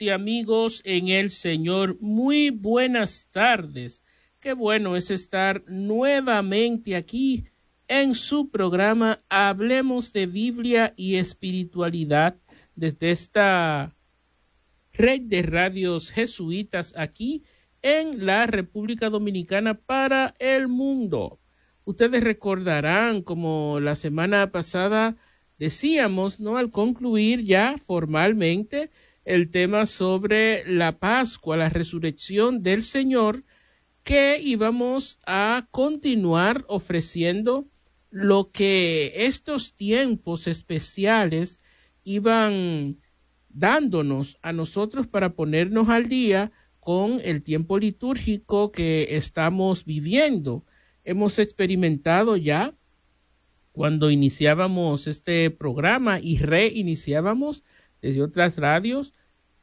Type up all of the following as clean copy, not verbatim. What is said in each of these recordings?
Hermanos y amigos en el Señor, muy buenas tardes. Qué bueno es estar nuevamente aquí en su programa Hablemos de Biblia y Espiritualidad desde esta red de radios jesuitas aquí en la República Dominicana para el mundo. Ustedes recordarán, como la semana pasada decíamos, ¿no? Al concluir ya formalmente el tema sobre la Pascua, la resurrección del Señor, que íbamos a continuar ofreciendo lo que estos tiempos especiales iban dándonos a nosotros para ponernos al día con el tiempo litúrgico que estamos viviendo. Hemos experimentado ya cuando iniciábamos este programa y reiniciábamos desde otras radios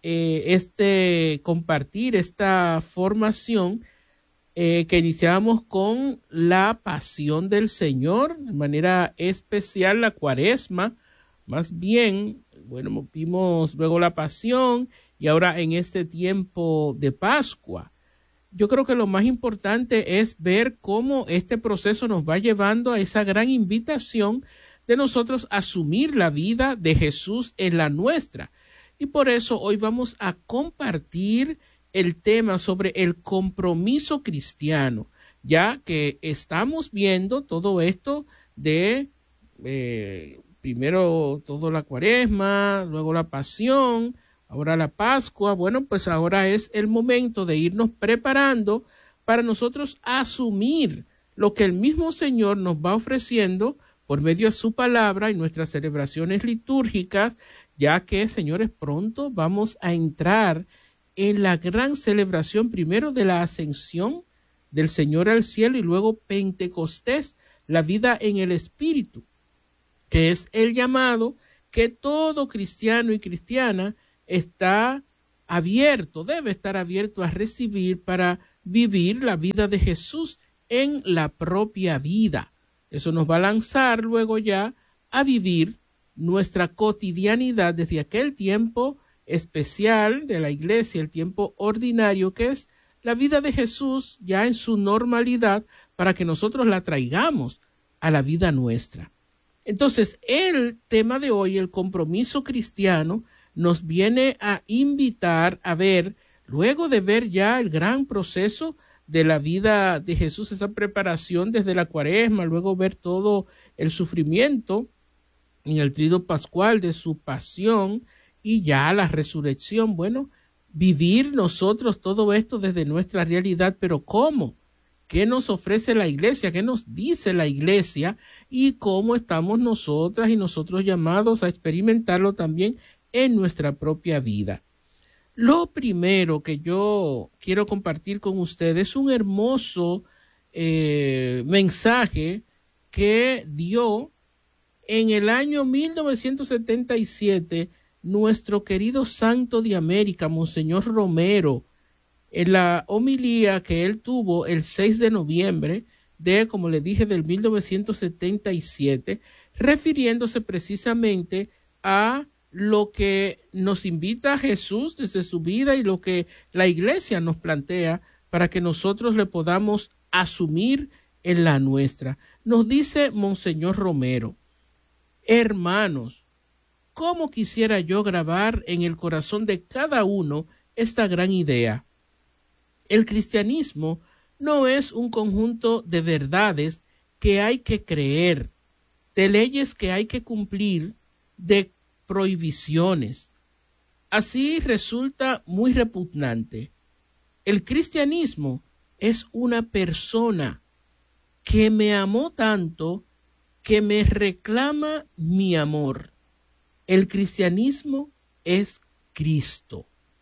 compartir esta formación que iniciábamos con la pasión del Señor, de manera especial la Cuaresma, más bien, bueno, vimos luego la pasión y ahora en este tiempo de Pascua. Yo creo que lo más importante es ver cómo este proceso nos va llevando a esa gran invitación de nosotros asumir la vida de Jesús en la nuestra. Y por eso hoy vamos a compartir el tema sobre el compromiso cristiano, ya que estamos viendo todo esto de primero toda la Cuaresma, luego la pasión, ahora la Pascua. Bueno, pues ahora es el momento de irnos preparando para nosotros asumir lo que el mismo Señor nos va ofreciendo por medio de su palabra y nuestras celebraciones litúrgicas, ya que, señores, pronto vamos a entrar en la gran celebración primero de la ascensión del Señor al cielo y luego Pentecostés, la vida en el Espíritu, que es el llamado que todo cristiano y cristiana está abierto, debe estar abierto a recibir para vivir la vida de Jesús en la propia vida. Eso nos va a lanzar luego ya a vivir nuestra cotidianidad desde aquel tiempo especial de la iglesia, el tiempo ordinario, que es la vida de Jesús ya en su normalidad, para que nosotros la traigamos a la vida nuestra. Entonces, el tema de hoy, el compromiso cristiano, nos viene a invitar a ver, luego de ver ya el gran proceso de la vida de Jesús, esa preparación desde la Cuaresma, luego ver todo el sufrimiento en el tríodo pascual de su pasión y ya la resurrección. Bueno, vivir nosotros todo esto desde nuestra realidad, pero ¿cómo? ¿Qué nos ofrece la iglesia? ¿Qué nos dice la iglesia? Y cómo estamos nosotras y nosotros llamados a experimentarlo también en nuestra propia vida. Lo primero que yo quiero compartir con ustedes es un hermoso mensaje que dio en el año 1977 nuestro querido santo de América, Monseñor Romero, en la homilía que él tuvo el 6 de noviembre de, como le dije, del 1977, refiriéndose precisamente a lo que nos invita a Jesús desde su vida y lo que la iglesia nos plantea para que nosotros le podamos asumir en la nuestra. Nos dice Monseñor Romero: hermanos, ¿cómo quisiera yo grabar en el corazón de cada uno esta gran idea? El cristianismo no es un conjunto de verdades que hay que creer, de leyes que hay que cumplir, de prohibiciones. Así resulta muy repugnante. El cristianismo es una persona que me amó tanto que me reclama mi amor. El cristianismo es Cristo.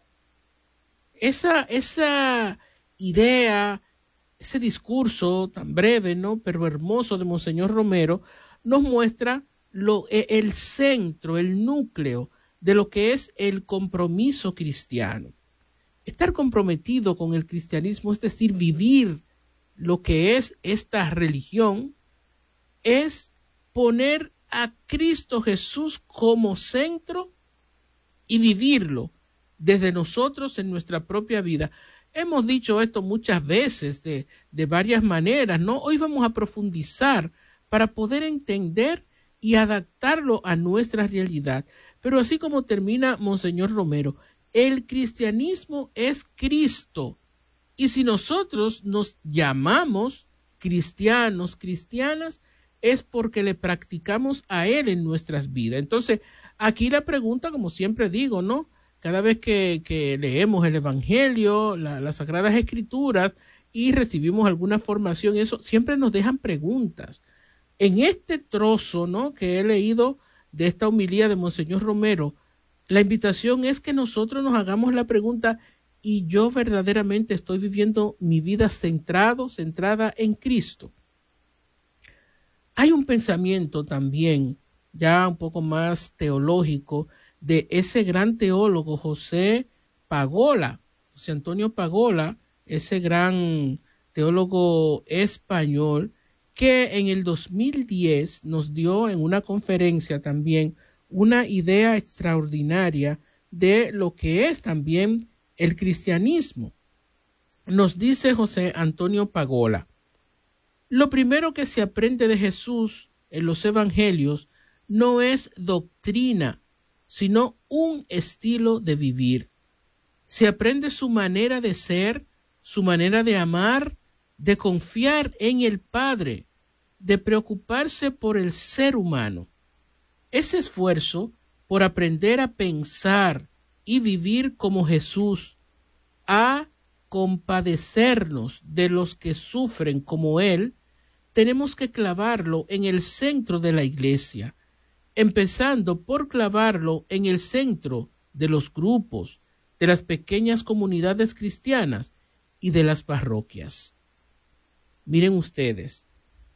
Esa idea, ese discurso tan breve, ¿no?, pero hermoso de Monseñor Romero, nos muestra el centro, el núcleo de lo que es el compromiso cristiano. Estar comprometido con el cristianismo, es decir, vivir lo que es esta religión, es poner a Cristo Jesús como centro y vivirlo desde nosotros en nuestra propia vida. Hemos dicho esto muchas veces de varias maneras, ¿no? Hoy vamos a profundizar para poder entender y adaptarlo a nuestra realidad. Pero así como termina Monseñor Romero, el cristianismo es Cristo. Y si nosotros nos llamamos cristianos, cristianas, es porque le practicamos a Él en nuestras vidas. Entonces, aquí la pregunta, como siempre digo, ¿no? Cada vez que leemos el Evangelio, las Sagradas Escrituras y recibimos alguna formación, eso siempre nos dejan preguntas. En este trozo, ¿no?, que he leído de esta homilía de Monseñor Romero, la invitación es que nosotros nos hagamos la pregunta: ¿y yo verdaderamente estoy viviendo mi vida centrada en Cristo? Hay un pensamiento también, ya un poco más teológico, de ese gran teólogo José Pagola, José Antonio Pagola, ese gran teólogo español, que en el 2010 nos dio en una conferencia también una idea extraordinaria de lo que es también el cristianismo. Nos dice José Antonio Pagola: lo primero que se aprende de Jesús en los evangelios no es doctrina, sino un estilo de vivir. Se aprende su manera de ser, su manera de amar, de confiar en el Padre, de preocuparse por el ser humano. Ese esfuerzo por aprender a pensar y vivir como Jesús, a compadecernos de los que sufren como Él, tenemos que clavarlo en el centro de la Iglesia, empezando por clavarlo en el centro de los grupos, de las pequeñas comunidades cristianas y de las parroquias. Miren ustedes,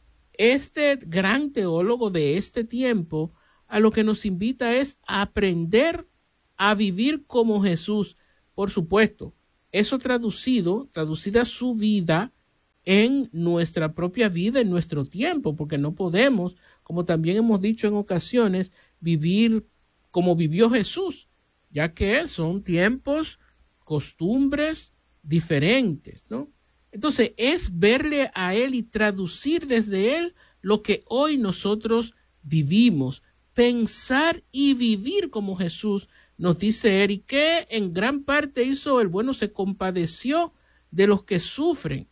este gran teólogo de este tiempo a lo que nos invita es a aprender a vivir como Jesús. Por supuesto, eso traducida su vida en nuestra propia vida, en nuestro tiempo, porque no podemos, como también hemos dicho en ocasiones, vivir como vivió Jesús, ya que son tiempos, costumbres diferentes, ¿no? Entonces, es verle a Él y traducir desde Él lo que hoy nosotros vivimos, pensar y vivir como Jesús, nos dice él, y que en gran parte hizo el bueno, se compadeció de los que sufren.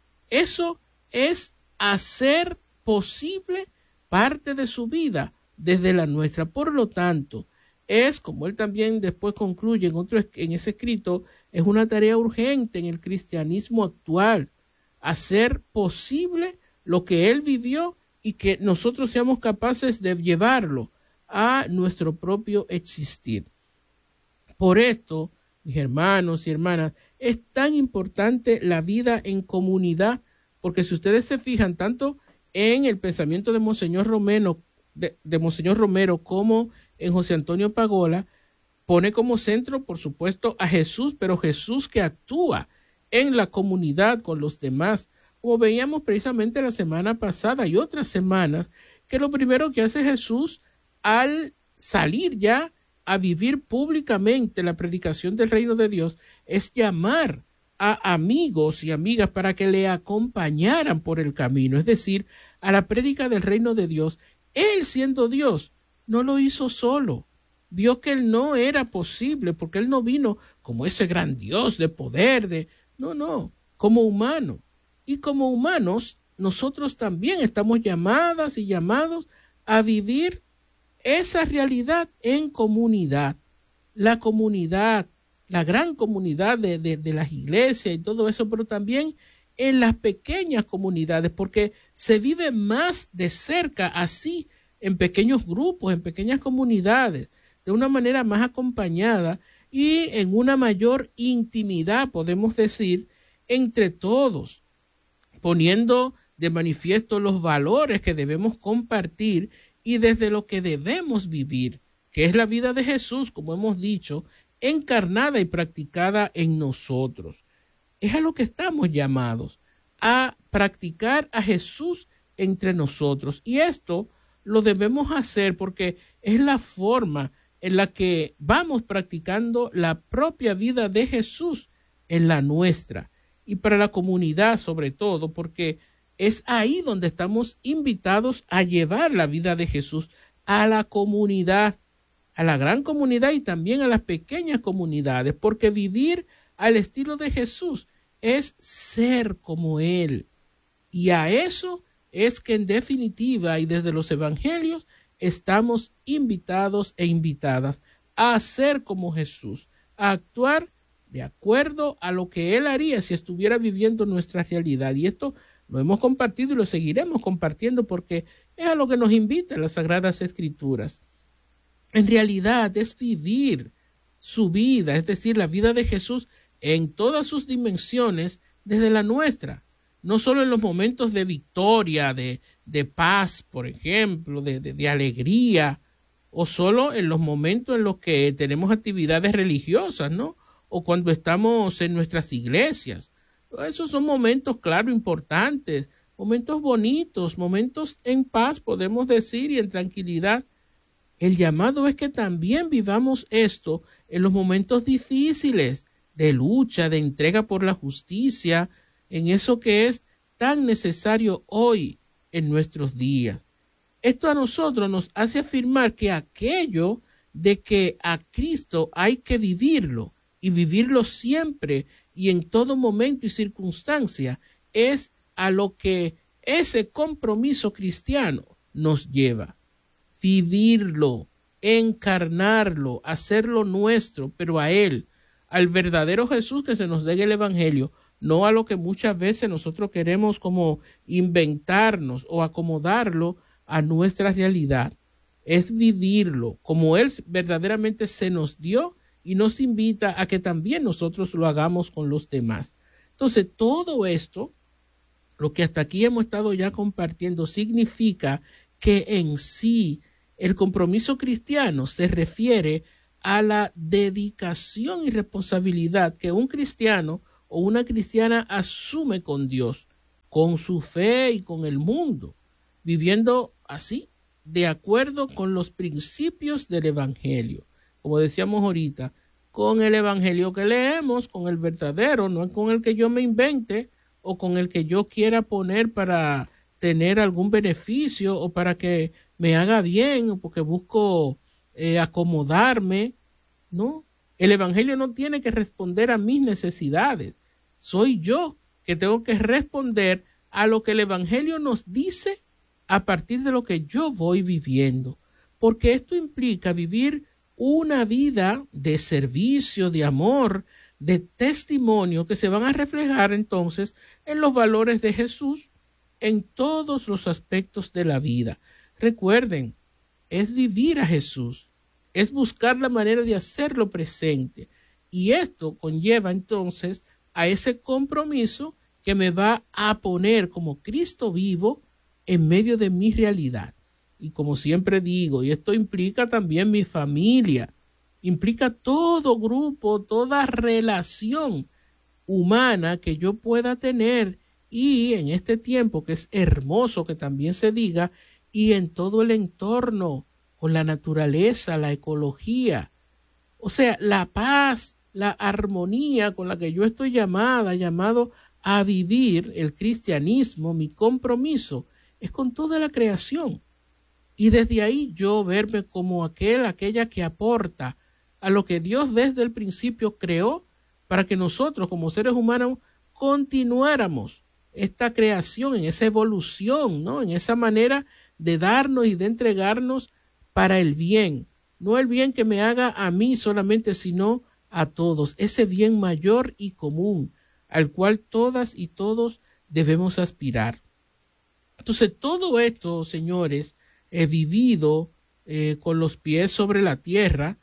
Eso es hacer posible parte de su vida desde la nuestra. Por lo tanto, es, como él también después concluye en ese escrito, es una tarea urgente en el cristianismo actual, hacer posible lo que él vivió y que nosotros seamos capaces de llevarlo a nuestro propio existir. Por esto, mis hermanos y hermanas, es tan importante la vida en comunidad, porque si ustedes se fijan tanto en el pensamiento de Monseñor Romero, de Monseñor Romero como en José Antonio Pagola, pone como centro, por supuesto, a Jesús, pero Jesús que actúa en la comunidad con los demás, como veíamos precisamente la semana pasada y otras semanas, que lo primero que hace Jesús al salir ya a vivir públicamente la predicación del reino de Dios es llamar a amigos y amigas para que le acompañaran por el camino, es decir, a la prédica del reino de Dios. Él, siendo Dios, no lo hizo solo. Vio que él no era posible, porque él no vino como ese gran Dios de poder, no, como humano. Y como humanos, nosotros también estamos llamadas y llamados a vivir esa realidad en comunidad. La comunidad, la gran comunidad de las iglesias y todo eso, pero también en las pequeñas comunidades, porque se vive más de cerca así, en pequeños grupos, en pequeñas comunidades, de una manera más acompañada y en una mayor intimidad, podemos decir, entre todos, poniendo de manifiesto los valores que debemos compartir y desde lo que debemos vivir, que es la vida de Jesús, como hemos dicho, encarnada y practicada en nosotros. Es a lo que estamos llamados, a practicar a Jesús entre nosotros. Y esto lo debemos hacer porque es la forma en la que vamos practicando la propia vida de Jesús en la nuestra y para la comunidad sobre todo, porque es ahí donde estamos invitados a llevar la vida de Jesús a la comunidad, a la gran comunidad y también a las pequeñas comunidades, porque vivir al estilo de Jesús es ser como Él. Y a eso es que en definitiva y desde los evangelios estamos invitados e invitadas a ser como Jesús, a actuar de acuerdo a lo que Él haría si estuviera viviendo nuestra realidad. Y esto lo hemos compartido y lo seguiremos compartiendo porque es a lo que nos invitan las Sagradas Escrituras. En realidad es vivir su vida, es decir, la vida de Jesús en todas sus dimensiones desde la nuestra, no solo en los momentos de victoria, de paz, por ejemplo, de alegría, o solo en los momentos en los que tenemos actividades religiosas, ¿no? O cuando estamos en nuestras iglesias. Esos son momentos, claro, importantes, momentos bonitos, momentos en paz, podemos decir, y en tranquilidad. El llamado es que también vivamos esto en los momentos difíciles, de lucha, de entrega por la justicia, en eso que es tan necesario hoy en nuestros días. Esto a nosotros nos hace afirmar que aquello de que a Cristo hay que vivirlo y vivirlo siempre y en todo momento y circunstancia es a lo que ese compromiso cristiano nos lleva. Vivirlo, encarnarlo, hacerlo nuestro, pero a Él, al verdadero Jesús que se nos dé el Evangelio, no a lo que muchas veces nosotros queremos como inventarnos o acomodarlo a nuestra realidad. Es vivirlo como Él verdaderamente se nos dio y nos invita a que también nosotros lo hagamos con los demás. Entonces, todo esto, lo que hasta aquí hemos estado ya compartiendo, significa que en sí el compromiso cristiano se refiere a la dedicación y responsabilidad que un cristiano o una cristiana asume con Dios, con su fe y con el mundo, viviendo así de acuerdo con los principios del Evangelio. Como decíamos ahorita, con el Evangelio que leemos, con el verdadero, no con el que yo me invente o con el que yo quiera poner para tener algún beneficio o para que me haga bien o porque busco acomodarme, ¿no? El Evangelio no tiene que responder a mis necesidades. Soy yo que tengo que responder a lo que el Evangelio nos dice a partir de lo que yo voy viviendo. Porque esto implica vivir una vida de servicio, de amor, de testimonio que se van a reflejar entonces en los valores de Jesús en todos los aspectos de la vida. Recuerden, es vivir a Jesús, es buscar la manera de hacerlo presente. Y esto conlleva entonces a ese compromiso que me va a poner como Cristo vivo en medio de mi realidad. Y como siempre digo, y esto implica también mi familia, implica todo grupo, toda relación humana que yo pueda tener y en este tiempo que es hermoso que también se diga y en todo el entorno, con la naturaleza, la ecología, o sea, la paz, la armonía con la que yo estoy llamado a vivir el cristianismo, mi compromiso es con toda la creación. Y desde ahí yo verme como aquella que aporta a lo que Dios desde el principio creó para que nosotros como seres humanos continuáramos esta creación, en esa evolución, ¿no? En esa manera de darnos y de entregarnos para el bien. No el bien que me haga a mí solamente, sino a todos. Ese bien mayor y común al cual todas y todos debemos aspirar. Entonces, todo esto, señores, he vivido con los pies sobre la tierra,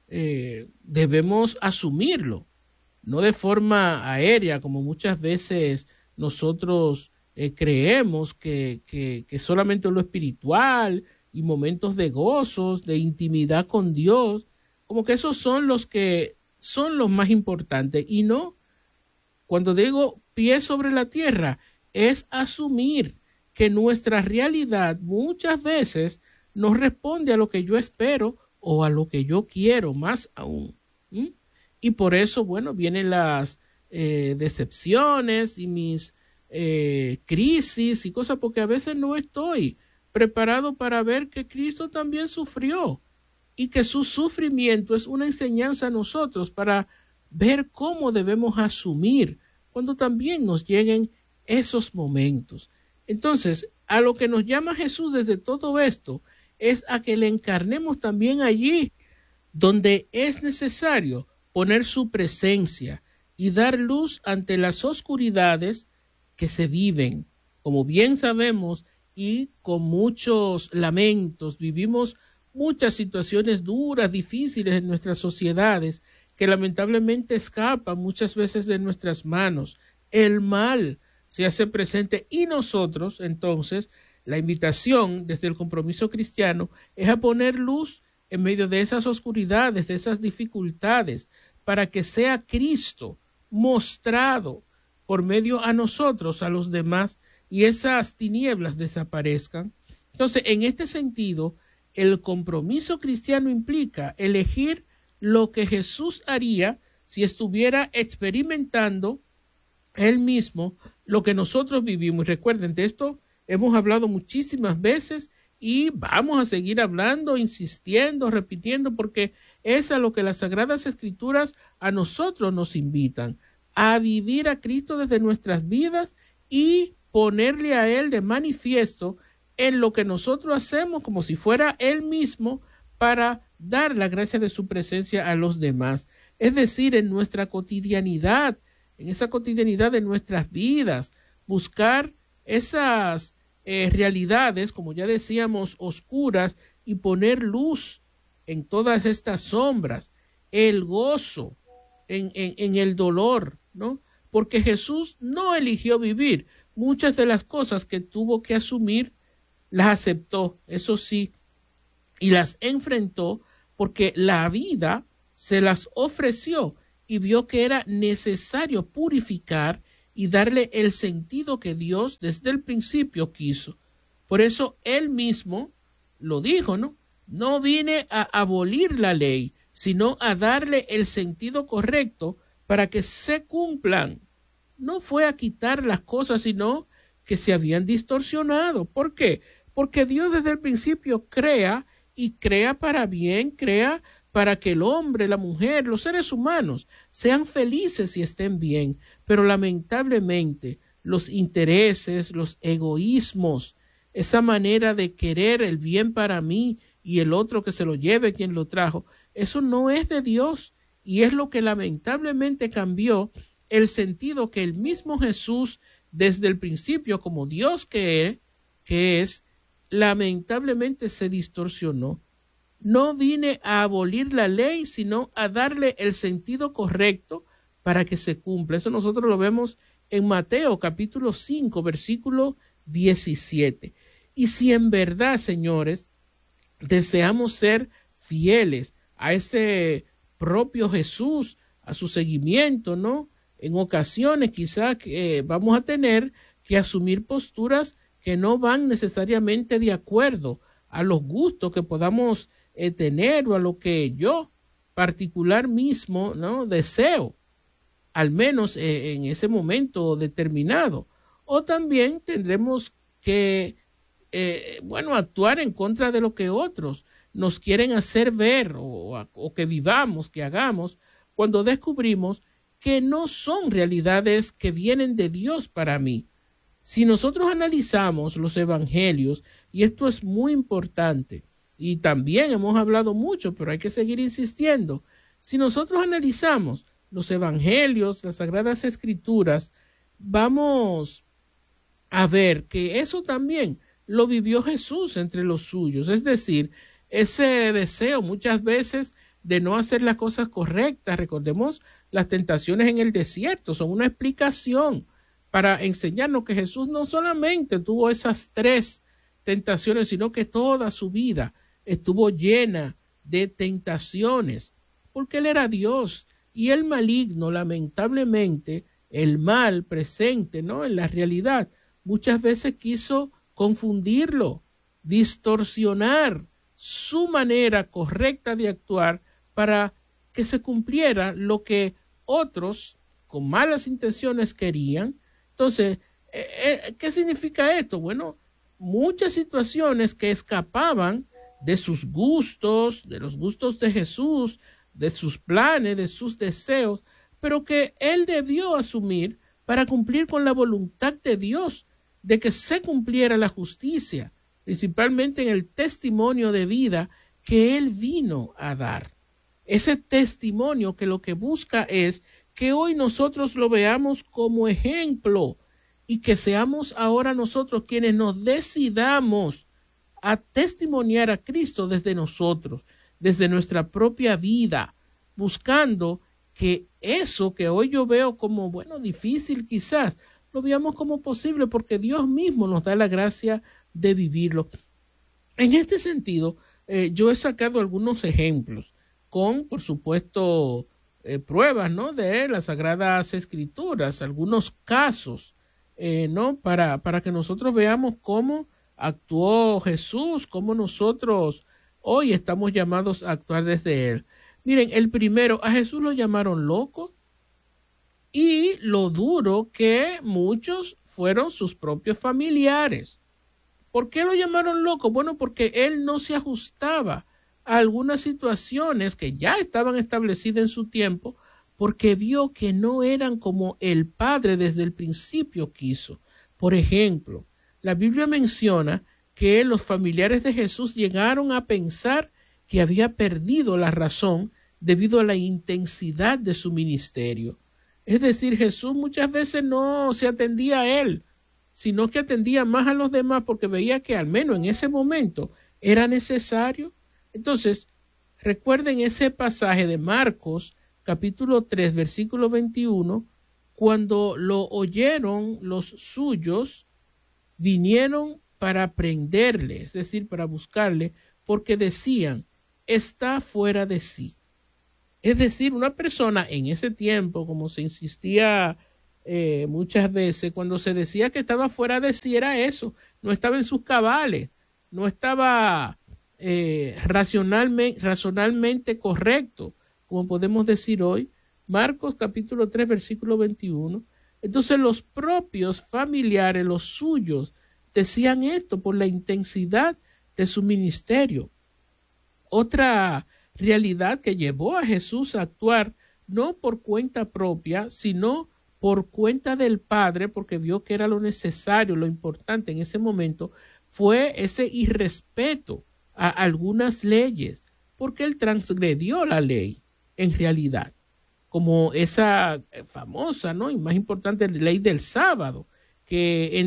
debemos asumirlo, no de forma aérea, como muchas veces nosotros creemos que solamente lo espiritual y momentos de gozos, de intimidad con Dios, como que esos son los que son los más importantes. Y no, cuando digo pies sobre la tierra, es asumir que nuestra realidad muchas veces no responde a lo que yo espero o a lo que yo quiero más aún. Y por eso, bueno, vienen las decepciones y mis crisis y cosas, porque a veces no estoy preparado para ver que Cristo también sufrió y que su sufrimiento es una enseñanza a nosotros para ver cómo debemos asumir cuando también nos lleguen esos momentos. Entonces, a lo que nos llama Jesús desde todo esto es a que le encarnemos también allí donde es necesario poner su presencia y dar luz ante las oscuridades que se viven. Como bien sabemos y con muchos lamentos, vivimos muchas situaciones duras, difíciles en nuestras sociedades que lamentablemente escapan muchas veces de nuestras manos. El mal se hace presente y nosotros, entonces, la invitación desde el compromiso cristiano es a poner luz en medio de esas oscuridades, de esas dificultades, para que sea Cristo mostrado por medio a nosotros, a los demás, y esas tinieblas desaparezcan. Entonces, en este sentido, el compromiso cristiano implica elegir lo que Jesús haría si estuviera experimentando él mismo lo que nosotros vivimos. Y recuerden, de esto hemos hablado muchísimas veces y vamos a seguir hablando, insistiendo, repitiendo, porque es a lo que las Sagradas Escrituras a nosotros nos invitan, a vivir a Cristo desde nuestras vidas y ponerle a Él de manifiesto en lo que nosotros hacemos como si fuera Él mismo para dar la gracia de su presencia a los demás. Es decir, en nuestra cotidianidad, en esa cotidianidad de nuestras vidas, buscar esas realidades, como ya decíamos, oscuras y poner luz en todas estas sombras, el gozo en el dolor, ¿no? Porque Jesús no eligió vivir. Muchas de las cosas que tuvo que asumir las aceptó, eso sí, y las enfrentó porque la vida se las ofreció y vio que era necesario purificar y darle el sentido que Dios desde el principio quiso. Por eso él mismo lo dijo, ¿no? No vine a abolir la ley, sino a darle el sentido correcto para que se cumplan. No fue a quitar las cosas, sino que se habían distorsionado. ¿Por qué? Porque Dios desde el principio crea y crea para bien, crea para que el hombre, la mujer, los seres humanos sean felices y estén bien. Pero lamentablemente los intereses, los egoísmos, esa manera de querer el bien para mí y el otro que se lo lleve quien lo trajo, eso no es de Dios y es lo que lamentablemente cambió el sentido que el mismo Jesús desde el principio como Dios que es, lamentablemente se distorsionó. No vine a abolir la ley, sino a darle el sentido correcto para que se cumpla. Eso nosotros lo vemos en Mateo capítulo 5, versículo 17. Y si en verdad, señores, deseamos ser fieles a ese propio Jesús, a su seguimiento, ¿no? En ocasiones quizás vamos a tener que asumir posturas que no van necesariamente de acuerdo a los gustos que podamos tener o a lo que yo particular mismo, ¿no? deseo, al menos en ese momento determinado. O también tendremos que, actuar en contra de lo que otros nos quieren hacer ver o que vivamos, que hagamos, cuando descubrimos que no son realidades que vienen de Dios para mí. Si nosotros analizamos los evangelios, y esto es muy importante, y también hemos hablado mucho, pero hay que seguir insistiendo, si nosotros analizamos los evangelios, las Sagradas Escrituras, vamos a ver que eso también lo vivió Jesús entre los suyos, es decir, ese deseo muchas veces de no hacer las cosas correctas. Recordemos las tentaciones en el desierto, son una explicación para enseñarnos que Jesús no solamente tuvo esas 3 tentaciones, sino que toda su vida estuvo llena de tentaciones, porque Él era Dios y el maligno, lamentablemente, el mal presente, ¿no? en la realidad, muchas veces quiso confundirlo, distorsionar su manera correcta de actuar para que se cumpliera lo que otros con malas intenciones querían. Entonces, ¿qué significa esto? Bueno, muchas situaciones que escapaban de sus gustos, de los gustos de Jesús, de sus planes, de sus deseos, pero que él debió asumir para cumplir con la voluntad de Dios, de que se cumpliera la justicia, principalmente en el testimonio de vida que él vino a dar. Ese testimonio que lo que busca es que hoy nosotros lo veamos como ejemplo y que seamos ahora nosotros quienes nos decidamos a testimoniar a Cristo desde nosotros, desde nuestra propia vida, buscando que eso que hoy yo veo como, bueno, difícil quizás, lo veamos como posible porque Dios mismo nos da la gracia de vivirlo. En este sentido, yo he sacado algunos ejemplos con, por supuesto, pruebas, ¿no?, de las Sagradas Escrituras, algunos casos, ¿no?, para que nosotros veamos cómo actuó Jesús, cómo nosotros hoy estamos llamados a actuar desde Él. Miren, el primero, a Jesús lo llamaron loco, y lo duro que muchos fueron sus propios familiares. ¿Por qué lo llamaron loco? Bueno, porque él no se ajustaba a algunas situaciones que ya estaban establecidas en su tiempo, porque vio que no eran como el Padre desde el principio quiso. Por ejemplo, la Biblia menciona que los familiares de Jesús llegaron a pensar que había perdido la razón debido a la intensidad de su ministerio. Es decir, Jesús muchas veces no se atendía a él, sino que atendía más a los demás porque veía que al menos en ese momento era necesario. Entonces, recuerden ese pasaje de Marcos, capítulo 3, versículo 21, cuando lo oyeron los suyos, vinieron para prenderle, es decir, para buscarle, porque decían, está fuera de sí. Es decir, una persona en ese tiempo, como se insistía muchas veces, cuando se decía que estaba fuera de sí, era eso, no estaba en sus cabales, no estaba racionalmente correcto, como podemos decir hoy. Marcos capítulo 3, versículo 21. Entonces los propios familiares, los suyos, decían esto por la intensidad de su ministerio. Otra realidad que llevó a Jesús a actuar no por cuenta propia, sino por cuenta del Padre, porque vio que era lo necesario, lo importante en ese momento, fue ese irrespeto a algunas leyes, porque él transgredió la ley en realidad, como esa famosa, ¿no?, y más importante ley del sábado, que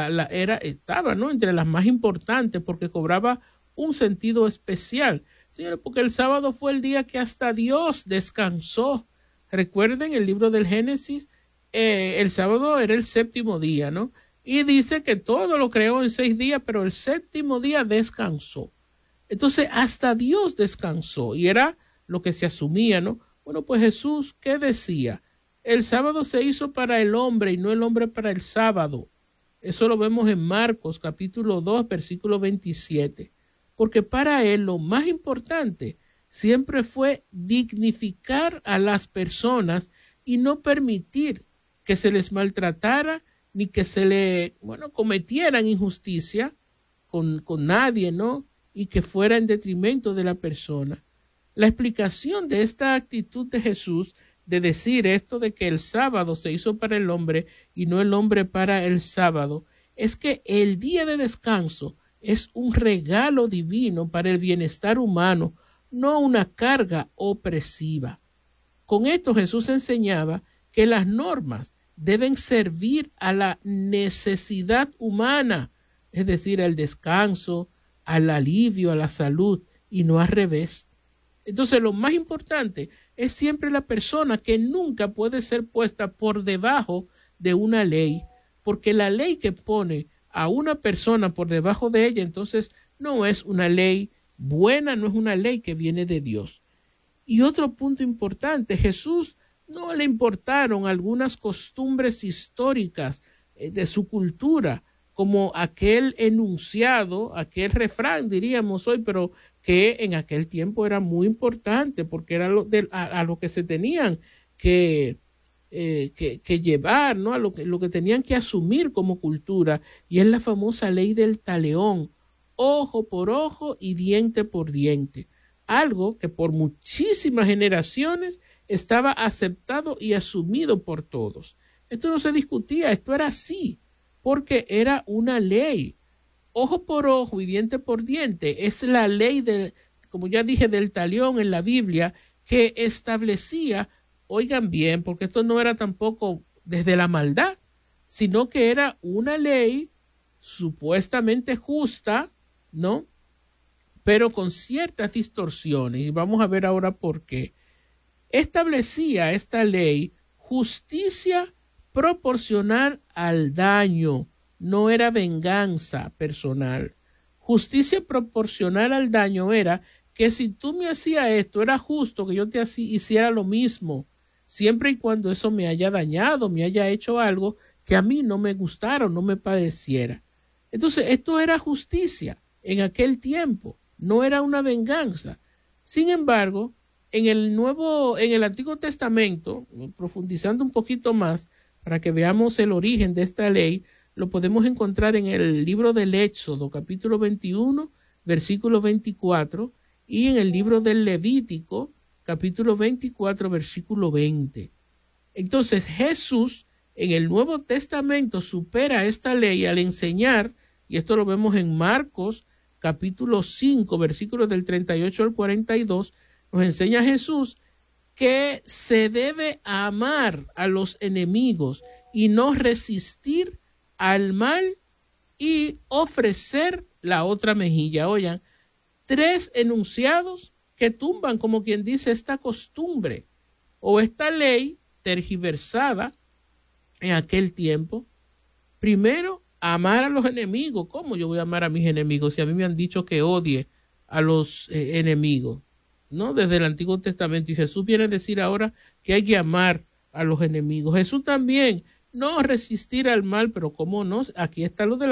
estaba, ¿no?, entre las más importantes porque cobraba un sentido especial. Señores, porque el sábado fue el día que hasta Dios descansó. Recuerden el libro del Génesis, el sábado era el séptimo día, ¿no? Y dice que todo lo creó en 6 días, pero el séptimo día descansó. Entonces, hasta Dios descansó y era lo que se asumía, ¿no? Bueno, pues Jesús, ¿qué decía? El sábado se hizo para el hombre y no el hombre para el sábado. Eso lo vemos en Marcos, capítulo 2, versículo 27. Porque para él lo más importante siempre fue dignificar a las personas y no permitir que se les maltratara ni que se le, cometieran injusticia con nadie, ¿no? Y que fuera en detrimento de la persona. La explicación de esta actitud de Jesús de decir esto de que el sábado se hizo para el hombre y no el hombre para el sábado es que el día de descanso es un regalo divino para el bienestar humano, no una carga opresiva. Con esto Jesús enseñaba que las normas deben servir a la necesidad humana, es decir, al descanso, al alivio, a la salud, y no al revés. Entonces, lo más importante es siempre la persona, que nunca puede ser puesta por debajo de una ley, porque la ley que pone a una persona por debajo de ella, entonces no es una ley buena, no es una ley que viene de Dios. Y otro punto importante, Jesús no le importaron algunas costumbres históricas de su cultura, como aquel enunciado, aquel refrán, diríamos hoy, pero que en aquel tiempo era muy importante porque era a lo que se tenían que llevar, ¿no? A lo que tenían que asumir como cultura, y es la famosa ley del talión, ojo por ojo y diente por diente, algo que por muchísimas generaciones estaba aceptado y asumido por todos. Esto no se discutía, esto era así, porque era una ley. Ojo por ojo y diente por diente es la ley como ya dije, del talión en la Biblia, que establecía, oigan bien, porque esto no era tampoco desde la maldad, sino que era una ley supuestamente justa, ¿no? Pero con ciertas distorsiones, y vamos a ver ahora por qué. Establecía esta ley justicia proporcional al daño, no era venganza personal. Justicia proporcional al daño era que si tú me hacías esto, era justo que yo te hiciera lo mismo, siempre y cuando eso me haya dañado, me haya hecho algo que a mí no me gustara o no me pareciera. Entonces, esto era justicia en aquel tiempo, no era una venganza. Sin embargo, en el Antiguo Testamento, profundizando un poquito más, para que veamos el origen de esta ley, lo podemos encontrar en el libro del Éxodo, capítulo 21, versículo 24, y en el libro del Levítico, capítulo 24, versículo 20. Entonces, Jesús en el Nuevo Testamento supera esta ley al enseñar, y esto lo vemos en Marcos, capítulo 5, versículos del 38 al 42, nos enseña Jesús que se debe amar a los enemigos y no resistir al mal y ofrecer la otra mejilla. Oigan, 3 enunciados que tumban, como quien dice, esta costumbre o esta ley tergiversada en aquel tiempo. Primero, amar a los enemigos. ¿Cómo yo voy a amar a mis enemigos si a mí me han dicho que odie a los enemigos? ¿No? Desde el Antiguo Testamento, y Jesús viene a decir ahora que hay que amar a los enemigos. Jesús también, no resistir al mal, pero cómo no, aquí está lo de la